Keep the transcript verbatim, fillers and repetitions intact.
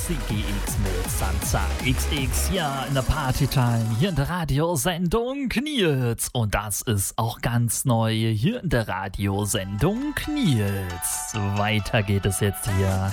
C G X mit Sansa X X, ja, in der Partytime, hier in der Radiosendung Nils. Und das ist auch ganz neu hier in der Radiosendung Nils. Weiter geht es jetzt hier